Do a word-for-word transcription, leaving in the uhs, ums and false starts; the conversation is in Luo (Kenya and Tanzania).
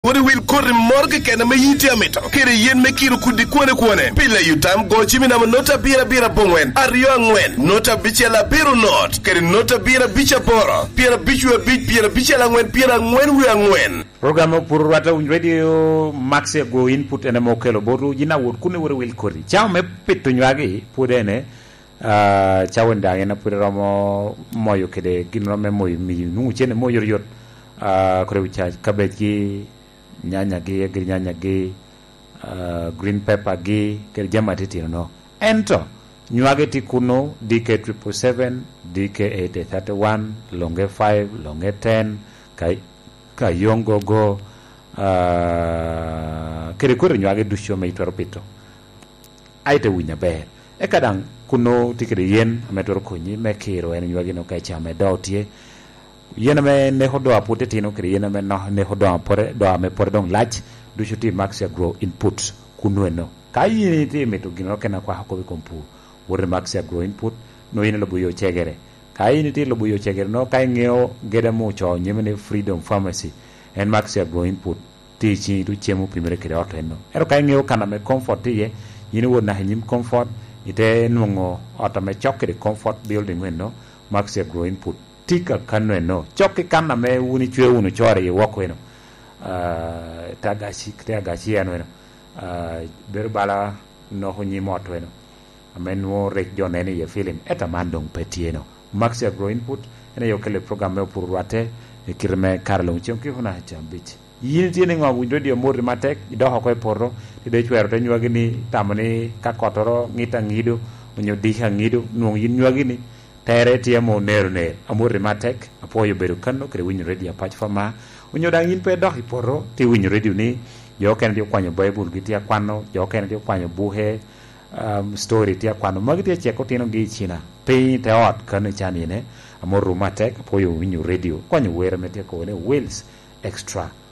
wori wil kore morge kena me yiti amito kere yen me kiru kudi kwane kwane pile yutam gochi mina nota bira bira bongwen ariyo angwen nota bichela biru not kere nota bira bicha boro pira bichwe bich pira bichela angwen pira angwen wi angwen program pour rata radio max go input ene mo kelo boru jina wot kune wori wil kori chaw me petto nywage pudene uh chawenda ena pura mo moyo kede ginro me moy mi nu chene mo yor yor uh kore ucha kabeji nyanya ge gir nyanya ge uh green pepper ge ker jamati tino ento nywage ti kuno D K seven seven D K eight thirty-one longe five longe ten kai kayongo go uh kere kore nywage dusho me toropito aite winya be e kadang kuno tikere yen ametoro konyi mekiro en nywage no kai chame dotie yen me ne hodo apote tino kire yen me no ne hodo apore do ame pore dong lach du chuti max agro input kuno eno kai ni ti meto gino kena kwa hako kompu wore max agro input no yen lobo yo chegere kai ni ti lobo yo chegere no kai ngeo gede mo cho nyemene freedom pharmacy en max agro input ti chi du chemu primere kire oteno ero kai ngeo kana me comfort ye yini wona hanyim comfort ite nungo otame chokere comfort building weno max agro input tika kanwe no choke kana me uni chwe unu chore ye wako eno uh, tagashi tagashi eno eno uh, berbala no honyi moto eno amen wo rek jonene ye film eta mandong petieno max agro input ene yokele programme pour rate e kirme karlo chonki huna chambich yin tiene ngwa windo dio mori matek ido hoko e porro ti de chwero te nywagi ni tamani ka kotoro ngita ngido onyo diha ngido nuong yin nywagi ni tere tie mo nero ne amore matek apoyo beru kanno kre winyo radio patch fama onyo dang yin pe doh iporo ti winyo radio ni yo ken dio kwanyo bible gitia kwano yo ken dio kwanyo buhe um, story tia kwano magitia cheko tino gi china pe te ot kanno chani ne amore matek apoyo winyo radio kwanyo were metia ko ne wheels extra